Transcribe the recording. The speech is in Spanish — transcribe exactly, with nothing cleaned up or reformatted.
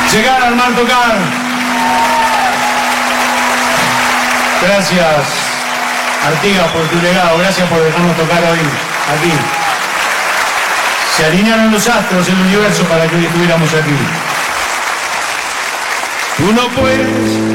llegar, armar, tocar. Gracias, Artigas, por tu legado. Gracias por dejarnos tocar hoy aquí. Se alinearon los astros del universo para que hoy estuviéramos aquí. Tú no puedes